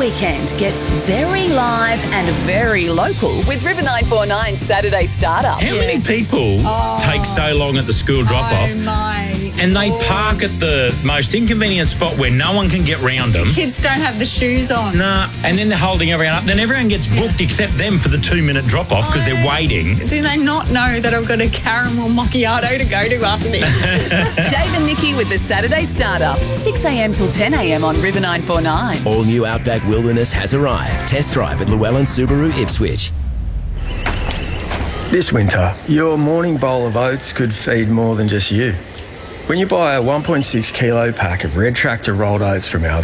weekend gets very live and very local with River 949 Saturday Startup. How many people take so long at the school drop-off and they park at the most inconvenient spot where no one can get round them? Kids don't have the shoes on. Nah, and then they're holding everyone up. Then everyone gets booked except them for the 2-minute drop-off because they're waiting. Do they not know that I've got a caramel macchiato to go to after this? Dave and Nikki with the Saturday Startup, 6 a.m. till 10 a.m. on River 949. All new Outback Wilderness has arrived. Test drive at Llewellyn Subaru Ipswich. This winter, your morning bowl of oats could feed more than just you. When you buy a 1.6 kilo pack of Red Tractor rolled oats from our